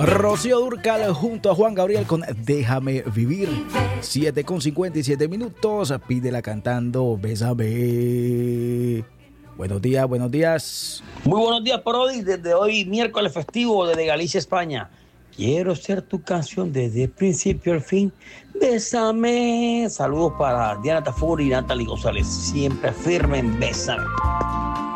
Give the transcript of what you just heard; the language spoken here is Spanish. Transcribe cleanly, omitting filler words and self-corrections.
Rocío Dúrcal junto a Juan Gabriel con Déjame Vivir. 7:57. Pídela cantando Bésame. Buenos días, buenos días. Muy buenos días, Parodi. Desde hoy, miércoles festivo, desde Galicia, España. Quiero ser tu canción desde el principio al fin. Bésame. Saludos para Diana Tafur y Natalie González. Siempre firme en Bésame.